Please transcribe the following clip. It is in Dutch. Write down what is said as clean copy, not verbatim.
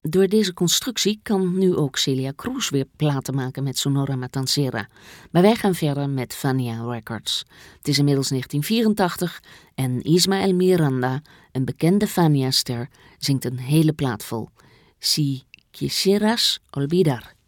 Door deze constructie kan nu ook Celia Cruz weer platen maken met Sonora Matancera. Maar wij gaan verder met Fania Records. Het is inmiddels 1984 en Ismael Miranda, een bekende Fania-ster, zingt een hele plaat vol. Si quisieras olvidar.